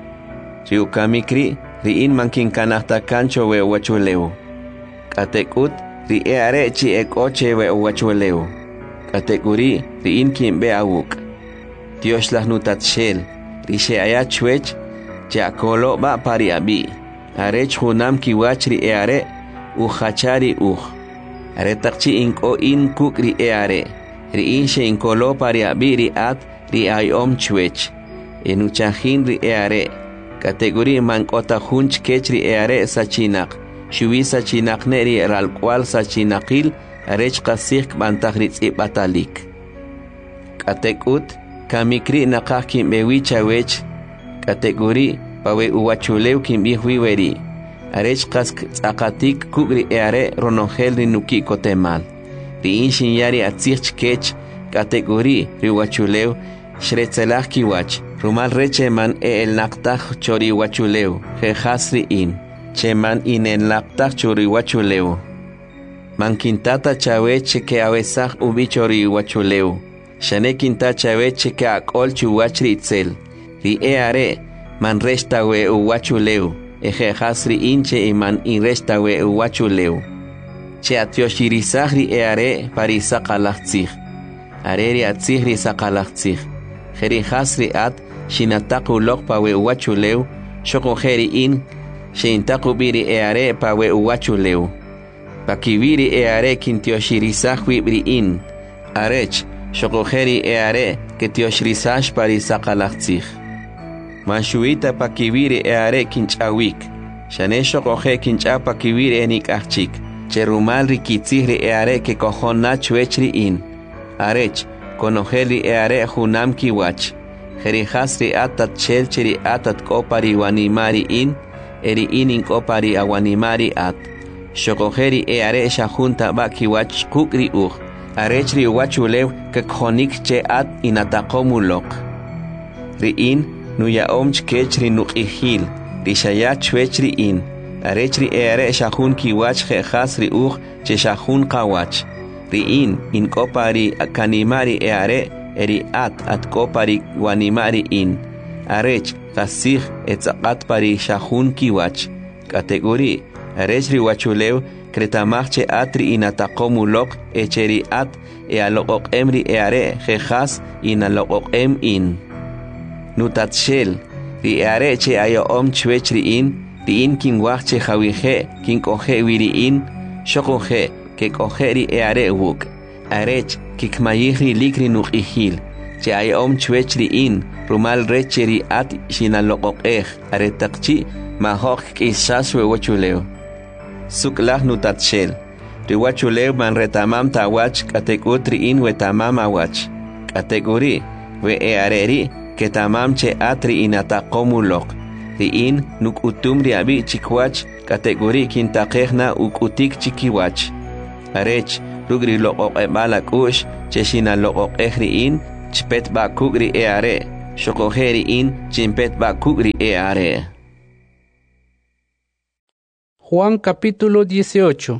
riukamikri ri in mankin kanahta kancho we wachuleu katekut ri e are chi ek oche we wachuleu kategori ri in kimbe awuk Dios las nutatshel ri she aya chwech jakolo ba pari abi arech hunam kiwachri e are u khachari u are takchi inko in kukri e are ri in she inkolo pari abi ri at ri ay om chwech enuchahin ri e are kategori mankota hunch kechri e are sachinak shuisa chinakneri al cual sachinakil arech qasik bantagritz batalik katekut kamikri nakah kimbewi chawech kategori pawe uwachuleu kimbi huiweri arech qask tsaqatik kugri eare ronongel rinuki kotemal ri inshin yari atzich kech kategori riwachuleu shretzelach kiwach rumal recheman e el naqtaj chori wachuleu jehasri in cheman inen laptak churi wachuleu mankintata chaweche ke awesaj ubi chori wachuleu shane kinta chaweche ke akol chuwachri itzel ri e are man resta we uwachuleu eje hasri inche iman in resta we uwachuleu che atioshirisajri e are parisa qalachtzig areri atzigri saqalachtzig jeri hasri at shinataku lokpa we uwachuleu shoko jeri in Sheintakubiri e are pawe uwachuleu pakibiri e are kintioshirisash wibri in arech shokojeri e are ketioshirisash parisaqalachtzig manshuita pakibiri e are kinchawik shane shokoje kincha pakibiri enik achik cherumal rikitzigri e are ke kohonna chwechri in arech konojeli e are hunam kiwach jerihasri atat chelcheri atat kopari wanimari in eri inin kopari awanimari at shokojeri e are shahunta bakiwach kukri ug arechri wachulew kekhonik che at inatakomulok riin nuya omch kechri nuqihil rishaya chwechri in arechri e are shahun kiwach jehasri ug che shahun qawach riin in kopari kanimari e are eri at at kopari wanimari in arech qasig etzaqat pari shahun kiwach kategori arech riwachuleu kretamachche atri inataqomulok echeri at e aloqoq emri e are jejas inaloqoq em in nutatshel ri are che ayo om chwechri in ri in kinwachche jawije kinkoje wiri in shokoje ke kojeri e are wuk arech kikmayihri likri nuqihil che ay om chwechri in rumal recheri at shinaloqoqej aretaqchi mahok kisas we wachuleu suklah nutatshel riwachuleu man retamam tawach katekutri in we tamam awach kategori we e areri que tamam che atri inataqomulok ri in nukutum ri abi chikwach kategori kintaqejna ukutik chikiwach arech rugri loqoq balak ush che shinaloqoqej ri in chpet bakuk ri eare shokoheri in chimpet bakuk ri eare. Juan capítulo dieciocho.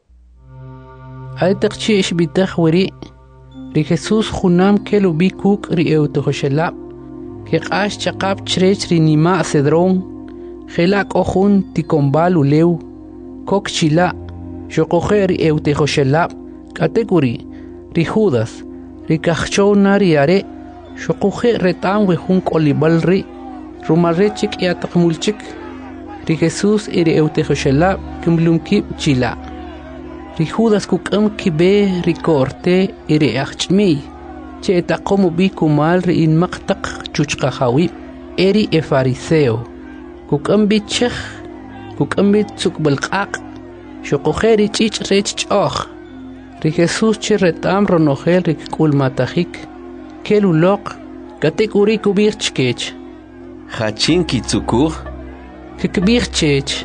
Aitakchi ishbitach wiri ri Jesús junam kelu bikuk ri eutohoshelab que qash chaqab chrech ri nima cedrón gelak ojun tikombal uleu kok chila shokoher ri eutohoshelab kategori ri Judas ri kachou nari are shokohe retam we jun kolibal ri rumarechik yatakmulchik ri Jesús ri eutohoshelab kimlumkib chila ri Judas kukam kibe ri korte ri achmi che taqomu bi kumal ri in maqtaq chuchqahawi eri e fariseo kukam bi chekh kukam bi tsukbalqaq shoqoheri chich rech chokh ri Jesús che retam ronogel ri kulmatahik keluloq kategori kubir chkech Hachin kitsukur kikbir chech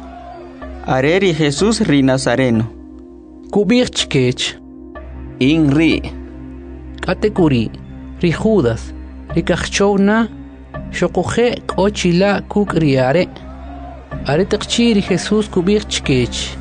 Areri Jesús ri Nazareno kubir chkech Inri kategori ri Judas ri kachowna shokohe kochila kuk riare are taqchi ri Jesús kubir chkech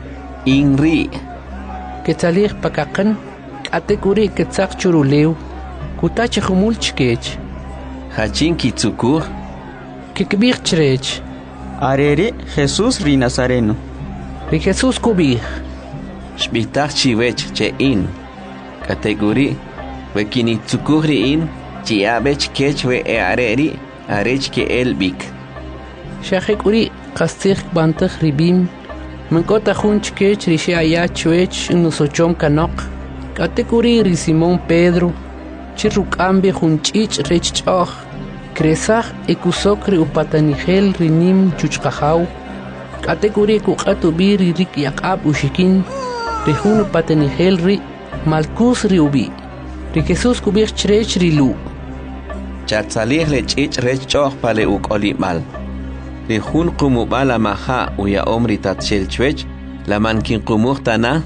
Inri Ketzalich pakaqan kategori ketzaq churuleu kutach khumul chkech Hachin kitsukur kikbir chrech Areri Jesús ri Nazareno ri Jesús kubir Shbitach chiwech che in Kategori we kinitsukuhri in chiabech kech we eareri arech ke elbik Shahekuri qastikh bantakh ribim Menkota junch kech rishe aya chwech nusochom kanok Kategori ri Simón Pedro Chirukambe junchich rech chokh Kresach ekusok ri upatanigel rinim chuchqahaw Kategori kuqatu bir rik yaqab ushikin Rihun upatanigel ri Malkus ri ubi ri Jesús kubir chrech ri lu Chatsalih le chich rech chokh pale ukoli mal Rihun qumubala maha uya omri tatshel chwech la mankin qumuhtana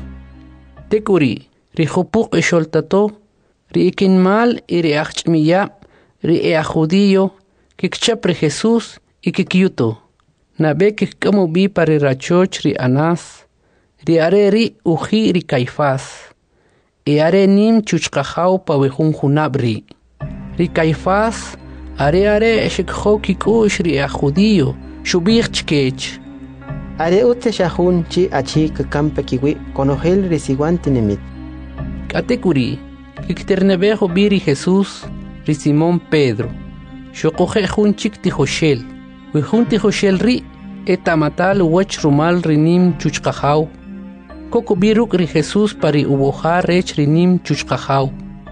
Tekuri ri khupuk esholtato ri ikin mal iri achmiya ri e judío kikchap ri Jesús y kikyuto nabe kikamu bi pari rachoch ri Anas ri are ri uji ri Caifás e are nim chuchqahaw pa wejun junabri ri Caifás are are shikho kikush ri a judío shubich chkech are ute shahun chi achi kampa kiwi konogel ri siguantinemit katekuri kikternebejo bi ri Jesús ri Simón Pedro shokoje jun chik tijoshel wejun tijoshel ri etamatal wach rumal rinim chuchqahaw Koko biruk ri Jesús pari uboja rech rinim chuchqahaw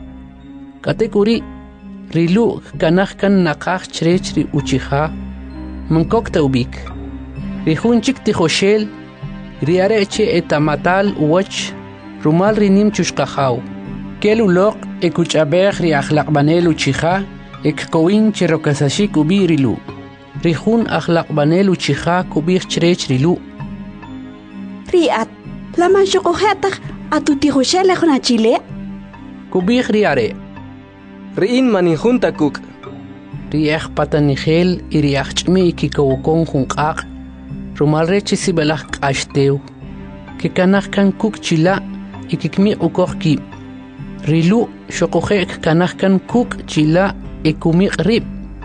Kategori rilu kanahkan nakaj chrech ri uchija Mankok taubik Rijun chik tijoshel ri areche etamatal wach rumal rinim chuchqahaw Kelu loq ekuchabej ri akhlaqbanel uchija ekkowin cherokasashik ubi rilu Rijun akhlaqbanel uchija kubir chrech rilu Riat Laman shokohetak atuti hoshele khona chile Kubir riare Riin manijun takuk Riach patanigel y riach chmi kikawokon junqaq Rumal rechi sibelach qashteu Kikanach kan kuk chila y kikmi ukor ki Rilu shokohek kanach kan kuk chila y kumik rib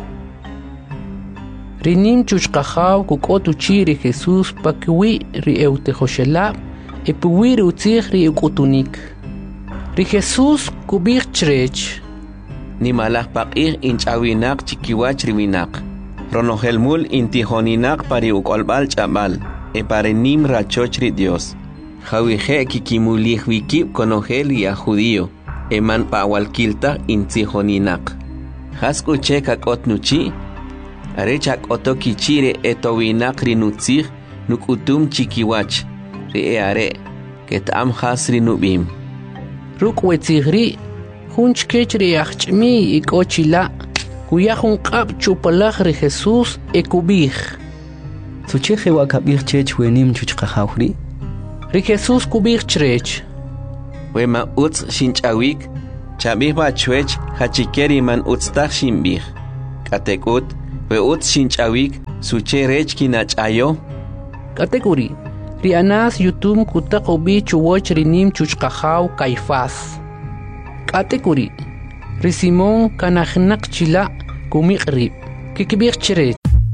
Rinim chuchqahaw kukotu chiri Jesús pakwi ri eutehoshelab e puwir utzig ri ukutunik ri Jesús kubir chrech ni malaj paqih inchawinak chikiwach riwinak ronohelmul intihoninak pari ukolbal chabal e pare nim rachoch ri Dios jawije kikimulih wikib konogel ya judío e man pawalkilta intihoninak haskuche kakotnuchi arechak otokichire etowinak rinutzig nukutum chikiwach ri eare ketam hasri nubim ruk wetzigri junch kechri achmi ikochila kuya junqab chupalaj ri Jesús e kubij Sucheje wakabir chech wenim chuchqahawri ri Jesús kubij chrech wema utz shinchawik chabih ba chuech hachikeri man utstak shimbih katekut we ut shinchawik suche rech kinachayo katekuri ri anas yutum kutakobi chuwoch rinim chuchqajaw Caifás katekuri ri Simón kanajnak chila kumiqrib kikibih chere.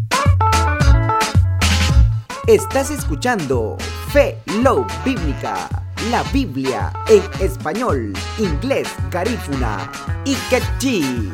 Estás escuchando Fe Love Bíblica, la Biblia en español, inglés, garífuna y quechí.